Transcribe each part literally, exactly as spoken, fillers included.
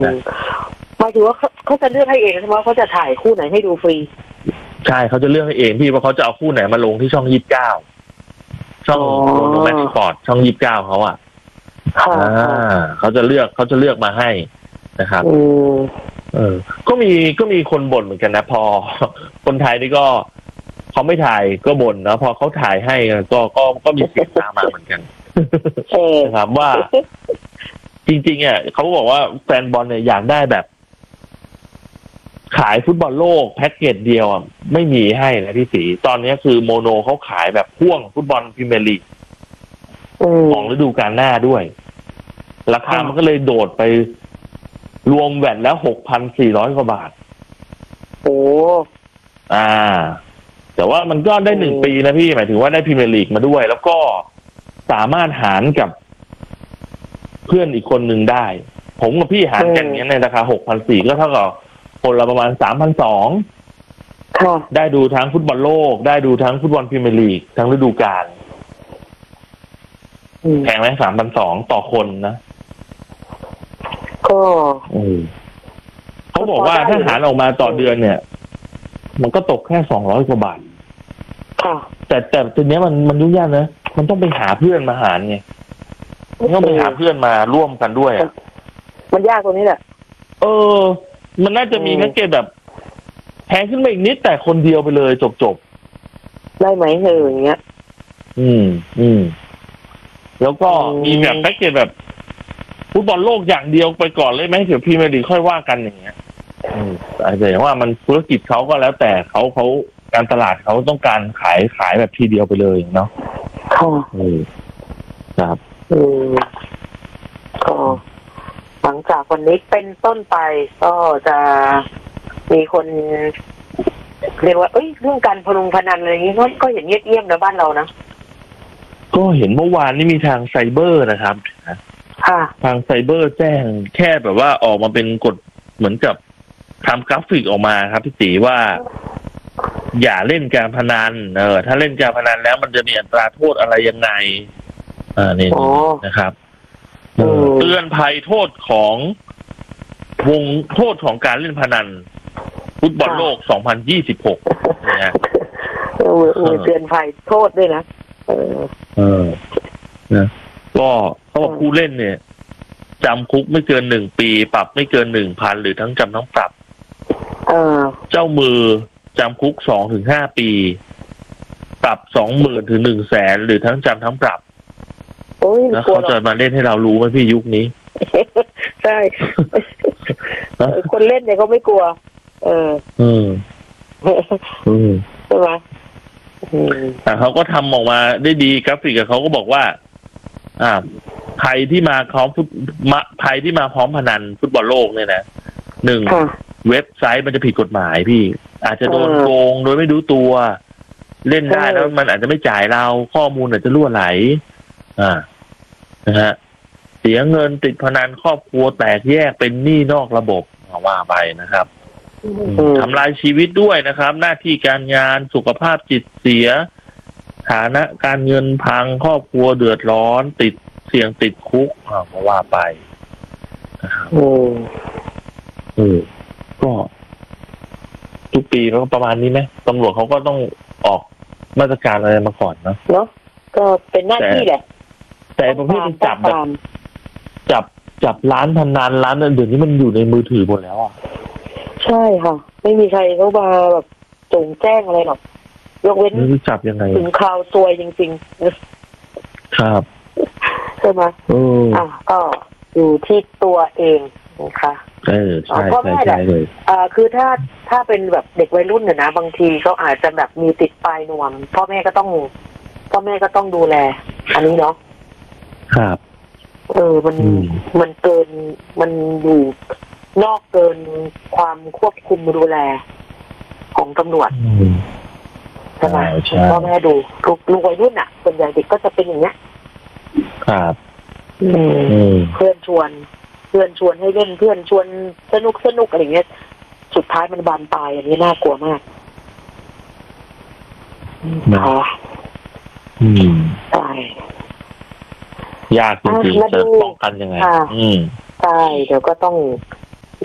หมายถึงว่าเขาจะเลือกให้เองใช่ไหมเขาจะถ่ายคู่ไหนให้ดูฟรีใช่เขาจะเลือกให้เองพี่ว่าเขาจะเอาคู่ไหนมาลงที่ช่องยี่สิบเก้าช่องโมโนแม็กซ์สปอร์ตช่องยี่สิบเก้าเขาอ่ะอ่าเขาจะเลือกเขาจะเลือกมาให้นะครับเออก็มีก็มีคนบ่นเหมือนกันนะพอคนไทยนี่ก็เขาไม่ถ่ายก็บ่นนะพอเขาถ่ายให้ก็ก็ก็มีเสียงตามมาเหมือนกันนะครับว่าจริงๆอ่ะเขาบอกว่าแฟนบอลเนี่ยอยากได้แบบขายฟุตบอลโลกแพ็กเกจเดียวอ่ะไม่มีให้นะพี่ศรีตอนนี้คือโมโนเขาขายแบบพ่วงฟุตบอลพรีเมียร์ลีกของฤดูกาลหน้าด้วยราคามันก็เลยโดดไปรวมแวตแล้ว หกพันสี่ร้อย กว่าบาทโอ้อ่าแต่ว่ามันก็ได้หนึ่งปีนะพี่หมายถึงว่าได้พรีเมียร์ลีกมาด้วยแล้วก็สามารถหารกับเพื่อนอีกคนหนึ่งได้ผมกับพี่หารกันอย่างนี้ในราคา หกพันสี่ร้อย ก็เท่ากับคนละประมาณ สามพันสองร้อย ได้ดูทั้งฟุตบอลโลกได้ดูทั้งฟุตบอลพรีเมียร์ลีกทั้งฤดูกาลแพงไหม สามพันสองร้อย ต่อคนนะก็เขาบอกว่าถ้าหารออกมาต่อเดือนเนี่ยมันก็ตกแค่สองร้อยกว่าบาทค่ะแต่แต่ทีนี้มันมันยุ่งยากนะมันต้องไปหาเพื่อนมาหารไงต้องไปหาเพื่อนมาร่วมกันด้วยอ่ะมันยากตรงนี้แหละเออมันน่าจะมีแพ็กเกจแบบแพงขึ้นมาอีกนิดแต่คนเดียวไปเลยจบจบได้ไหมเอออย่างเงี้ยอืมอืมแล้วก็มีแบบแพ็กเกจแบบฟุตบอลโลกอย่างเดียวไปก่อนเลยไหมเดี๋ยวพรีเมียร์ลีกค่อยว่ากันอย่างเงี้ยอืมอาจจะว่ามันธุรกิจเขาก็แล้วแต่เขาเขาการตลาดเขาต้องการขายขายแบบทีเดียวไปเลยเนาะค่ะอืมครับอืมก็หลังจากวันนี้เป็นต้นไปก็จะมีคนเรียกว่าเอ้ยเรื่องการพนันพนันอะไรอย่างนี้ก็เห็นเงียบๆในบ้านเรานะก็เห็นเมื่อวานนี้มีทางไซเบอร์นะครับทางไซเบอร์แจ้งแค่แบบว่าออกมาเป็นกฎเหมือนกับทำกราฟิกออกมาครับพี่ตีว่าอย่าเล่นการพนันเออถ้าเล่นการพนันแล้วมันจะมีอัตราโทษอะไรยังไงอ่านี่นะครับเตือนภัยโทษของวงโทษของการเล่นพนันฟุตบอลโลกสองพันยี่สิบหกเนี่ยเออเตือนภัยโทษด้วยนะเออเออนะก็เขาบอกผู้เล่นเนี่ยจำคุกไม่เกินหนึ่งปีปรับไม่เกินหนึ่งพันหรือทั้งจำทั้งปรับเจ้ามือจำคุกสองถึงห้าปีปรับสองหมื่นถึงหนึ่งแสนหรือทั้งจำทั้งปรับแล้วเขาจะมาเล่นให้เรารู้ไหมพี่ยุคนี้ใช่คนเล่นเนี่ยเขาไม่กลัวเอออืมอืมใช่ไหมแต่เขาก็ทำออกมาได้ดีกราฟิกกับเขาก็บอกว่าอ่าใครที่มาพร้อมฟุตมาใครที่มาพร้อมพนันฟุตบอลโลกเนี่ยนะหนึ่งเว็บไซต์มันจะผิดกฎหมายพี่อาจจะโดนโกงโดยไม่รู้ตัวเล่นได้แล้วมันอาจจะไม่จ่ายเราข้อมูลอาจจะรั่วไหลอ่านะฮะเสียเงินติดพนันครอบครัวแตกแยกเป็นหนี้นอกระบบว่าไปนะครับทำลายชีวิตด้วยนะครับหน้าที่การงานสุขภาพจิตเสียฐานะการเงินพังครอบครัวเดือดร้อนติดเสี่ยงติดคุกอ่าว่าไปนะครับโอ้เออก็ทุกปีก็ประมาณนี้ไหมตำรวจเขาก็ต้องออกมาตรการอะไรมาก่อนเนาะเนาะก็เป็นหน้าที่แหละแต่ประเภทจับแบบจับจับร้านพนันร้านเดี๋ยวนี้มันอยู่ในมือถือหมดแล้วอ่ะใช่ค่ะไม่มีใครเขามาแบบจงแจ้งอะไรหรอกยกเว้นจับยังไงถึงข่าวซวยจริงๆครับใช่ไหมอ่าก็อยู่ที่ตัวเองนะคะเออใช่ใช่ใช่เลยอ่าคือถ้าถ้าเป็นแบบเด็กวัยรุ่นเนี่ยนะบางทีเขาอาจจะแบบมีติดปลายนวมพ่อแม่ก็ต้องพ่อแม่ก็ต้องดูแลอันนี้เนาะครับเออมันมันเกินมันอยู่นอกเกินความควบคุมดูแลของตำรวจใช่ไหมพ่อแม่ดูลูกลูกวัยรุ่นอ่ะส่วนใหญ่เด็กก็จะเป็นอย่างเงี้ยครับเพื่อนชวนเพื่อนชวนให้เล่นเพื่อนชวนสนุกสนุกอะไรเงี้ยสุดท้ายมันบานปลายอันนี้น่ากลัวมากค่ะอืมใช่ยากจริงๆจะป้องกันยังไงอืมใช่เดี๋ยวก็ต้อง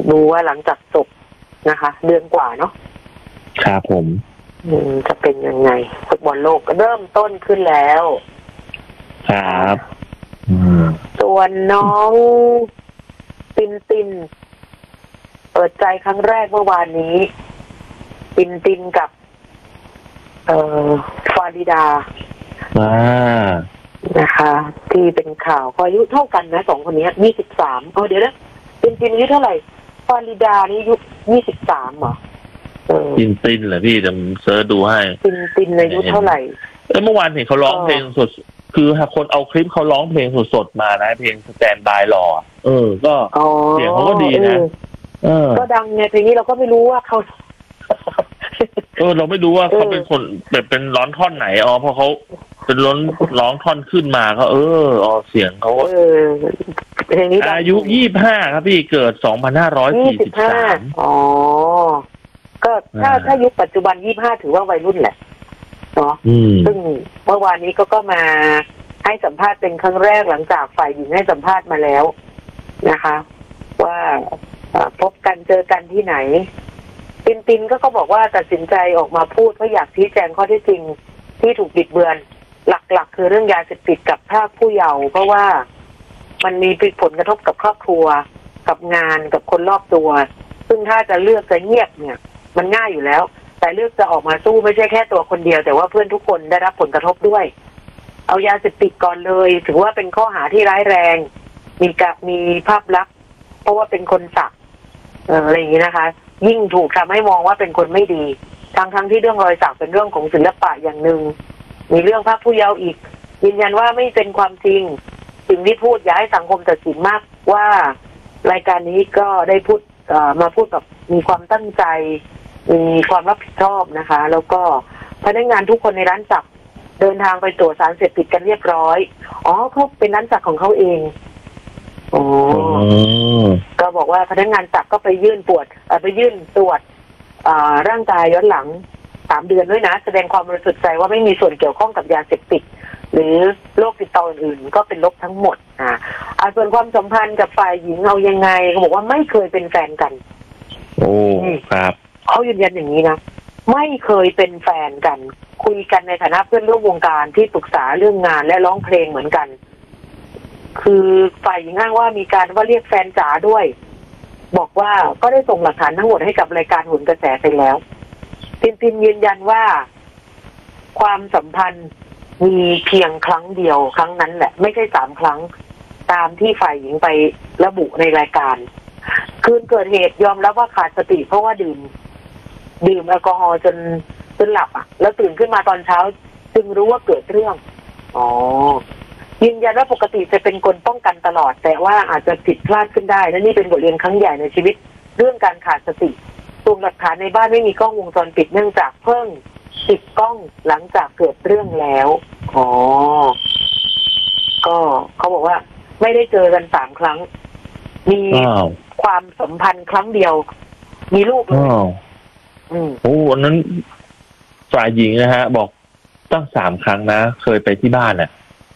ดูว่าหลังจากจบนะคะ เดือนกว่าเนาะครับผมจะเป็นยังไงฟุตบอลโลกก็เริ่มต้นขึ้นแล้วครับส่วนน้องตินตินเปิดใจครั้งแรกเมื่อวานนี้ตินตินกับเอ่อฟาริดาอ่านะคะ ที่เป็นข่าวก็อายุเท่ากันนะสองคนนี้ยี่สิบสามเออเดี๋ยวนะตินตินอายุเท่าไหร่ฟาริดานี่อายุยี่สิบสามเหรอตินตินเหรอพี่จะเซิร์ชดูให้ตินตินอายุเท่าไหร่เอ้เมื่อวานเห็นเขาร้องเพลงสดคือหากคนเอาคลิปเขาร้องเพลงสดๆมานะเพลงสแตนบายรอเออก็เสียงเขาก็ดีนะเออก็ดังไงเพลงนี้เราก็ไม่รู้ว่าเขาเออเราไม่รู้ว่าเขาเป็นคนแบบเป็นร้องท่อนไหนอ๋อเพราะเขาเป็นร้องร้องท่อนขึ้นมาเขาเอออ๋อเสียงเขาเออเพลงนี้อายุยี่สิบห้าครับพี่เกิดสองพันห้าร้อยสี่สิบสามอ๋อก็ถ้าถ้ายุคปัจจุบันยี่สิบห้าถือว่าวัยรุ่นแหละเนาะซึ่งเมื่อวานนี้ก็ก็มาให้สัมภาษณ์เป็นครั้งแรกหลังจากฝ่ายหญิงให้สัมภาษณ์มาแล้วนะคะว่าพบกันเจอกันที่ไหนตินตินก็เขาบอกว่าตัดสินใจออกมาพูดเพราะอยากชี้แจงข้อเท็จจริงที่ถูกบิดเบือนหลักๆคือเรื่องยาเสพติดกับพรากผู้เยาว์เพราะว่ามันมีผลกระทบกับครอบครัวกับงานกับคนรอบตัวซึ่งถ้าจะเลือกจะเงียบเนี่ยมันง่ายอยู่แล้วแต่เลือกจะออกมาสู้ไม่ใช่แค่ตัวคนเดียวแต่ว่าเพื่อนทุกคนได้รับผลกระทบด้วยเอายาเสพติดก่อนเลยถือว่าเป็นข้อหาที่ร้ายแรงมีกับมีภาพลักษณ์เพราะว่าเป็นคนสักเอออะไรอย่างนี้นะคะยิ่งถูกทำให้มองว่าเป็นคนไม่ดีทั้งทั้งที่เรื่องรอยสักเป็นเรื่องของศิลปะอย่างหนึ่งมีเรื่องพรากผู้เยาว์อีกยืนยันว่าไม่เป็นความจริงสิ่งที่พูดอย่าให้สังคมตัดสินมากว่ารายการนี้ก็ได้พูดมาพูดแบบมีความตั้งใจมีความรับผิดชอบนะคะแล้วก็พนักงานทุกคนในร้านสักเดินทางไปตรวจสารเสพติดกันเรียบร้อยอ๋อเขาเป็นร้านสักของเขาเองอ๋อก็บอกว่าพนักงานสักก็ไปยื่นปวดไปยื่นตรวจร่างกายย้อนหลังสามเดือนด้วยนะแสดงความบริสุทธิ์ใจว่าไม่มีส่วนเกี่ยวข้องกับยาเสพติดหรือโรคติดต่ออื่นก็เป็นลบทั้งหมดอ่าส่วนความสัมพันธ์กับฝ่ายหญิงเอายังไงเขาบอกว่าไม่เคยเป็นแฟนกันโอ้ครับเขายืนยันอย่างนี้นะไม่เคยเป็นแฟนกันคุยกันในฐานะเพื่อนร่วมวงการที่ปรึกษาเรื่องงานและร้องเพลงเหมือนกันคือฝ่ายหญิงอ้างว่ามีการว่าเรียกแฟนจ๋าด้วยบอกว่าก็ได้ส่งหลักฐานทั้งหมดให้กับรายการโหนกระแสไปแล้วตินตินยืนยันว่าความสัมพันธ์มีเพียงครั้งเดียวครั้งนั้นแหละไม่ใช่สามครั้งตามที่ฝ่ายหญิงไประบุในรายการคืนเกิดเหตุยอมรับว่าขาดสติเพราะว่าดื่มดื่มแอลกอฮอล์จนจนหลับอ่ะแล้วตื่นขึ้นมาตอนเช้าจึงรู้ว่าเกิดเรื่องอ๋อยืนยันว่าปกติจะเป็นคนป้องกันตลอดแต่ว่าอาจจะผิดพลาดขึ้นได้และนี่เป็นบทเรียนครั้งใหญ่ในชีวิตเรื่องการขาดสติส่วนหลักฐานในบ้านไม่มีกล้องวงจรปิดเนื่องจากเพิ่งติดกล้องหลังจากเกิดเรื่องแล้วอ๋อก็เขาบอกว่าไม่ได้เจอกันสามครั้งมีความสัมพันธ์ครั้งเดียวมีลูกเลยอืมโอ้อันนั้นฝ่ายหญิงนะฮะบอกตั้งสามครั้งนะเคยไปที่บ้านอ่ะ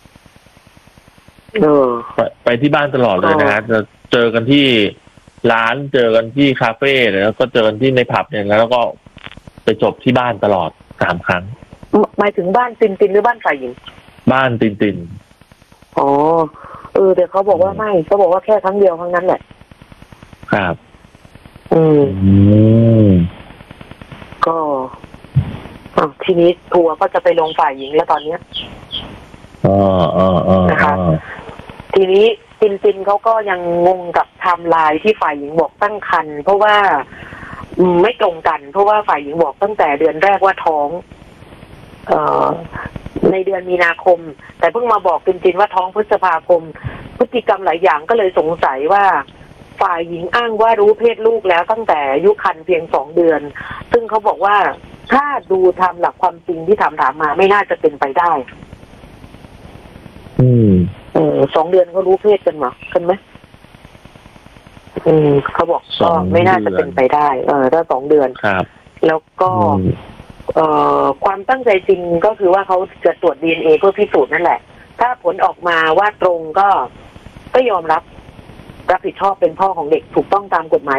เออไปไปที่บ้านตลอดเลยนะฮะจะเจอกันที่ร้านเจอกันที่คาเฟ่แล้วก็เจอกันที่ในผับเนี่ยแล้วก็ไปจบที่บ้านตลอดสามครั้งหมายถึงบ้านตินตินหรือบ้านฝ่ายหญิงบ้านตินตินอ๋อเออแต่เขาบอกว่าไม่เขาบอกว่าแค่ครั้งเดียวครั้งนั้นแหละครับอืมก็ทีนี้ทัวร์ก็จะไปลงฝ่ายหญิงแล้วตอนนี้อ๋ออ๋ออ๋อนะคะทีนี้ตินตินเขาก็ยังงงกับไทม์ไลน์ที่ฝ่ายหญิงบอกตั้งครรภ์เพราะว่าไม่ตรงกันเพราะว่าฝ่ายหญิงบอกตั้งแต่เดือนแรกว่าท้องเอ่อในเดือนมีนาคมแต่เพิ่งมาบอกตินตินว่าท้องพฤษภาคมพฤติกรรมหลายอย่างก็เลยสงสัยว่าฝ่ายหญิงอ้างว่ารู้เพศลูกแล้วตั้งแต่อายุครรภ์เพียงสองเดือนซึ่งเขาบอกว่าถ้าดูตามหลักความจริงที่ถามถามมาไม่น่าจะเป็นไปได้อืมเออสองเดือนเขารู้เพศกันหรอกันไหมอืมเขาบอกก็ไม่น่าจะเป็นไปได้เออถ้าสองเดือนครับแล้วก็เอ่อความตั้งใจจริงก็คือว่าเขาจะตรวจ ดี เอ็น เอ เพื่อพิสูจน์นั่นแหละถ้าผลออกมาว่าตรงก็ก็ยอมรับรับผิดชอบเป็นพ่อของเด็กถูกต้องตามกฎหมาย